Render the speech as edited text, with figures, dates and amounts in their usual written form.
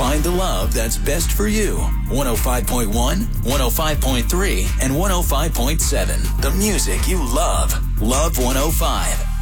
Find the love that's best for you. 105.1, 105.3, and 105.7. The music you love. Love 105.